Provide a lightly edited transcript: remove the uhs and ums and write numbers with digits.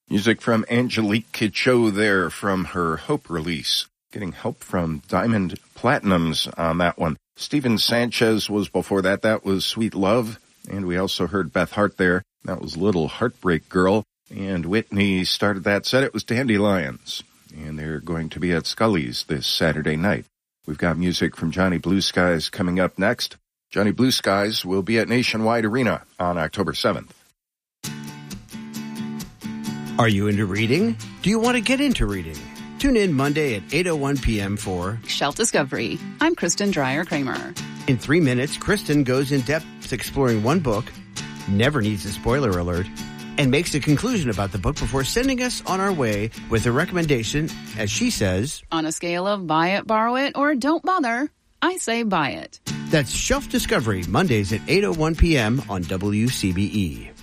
Music from Angelique Kidjo there from her Hope release. Getting help from Diamond Platinums on that one. Steven Sanchez was before that. That was Sweet Love. And we also heard Beth Hart there. That was Little Heartbreak Girl. And Whitney started that set. It was Dandelions. And they're going to be at Scully's this Saturday night. We've got music from Johnny Blue Skies coming up next. Johnny Blue Skies will be at Nationwide Arena on October 7th. Are you into reading? Do you want to get into reading? Tune in Monday at 8:01 p.m. for Shelf Discovery. I'm Kristen Dreyer-Kramer. In 3 minutes, Kristen goes in depth exploring one book, never needs a spoiler alert, and makes a conclusion about the book before sending us on our way with a recommendation, as she says, on a scale of buy it, borrow it, or don't bother, I say buy it. That's Shelf Discovery, Mondays at 8:01 p.m. on WCBE.